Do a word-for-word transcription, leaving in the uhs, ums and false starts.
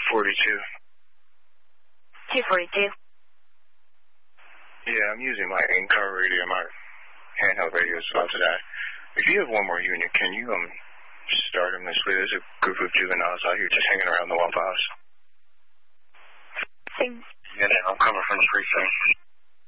forty-two. two forty-two. Yeah, I'm using my in-car radio, my handheld radio as well today. If you have one more unit, can you um start them this way? There's a group of juveniles out here just hanging around the Waffle House. Thanks. Yeah, I'm coming from the precinct.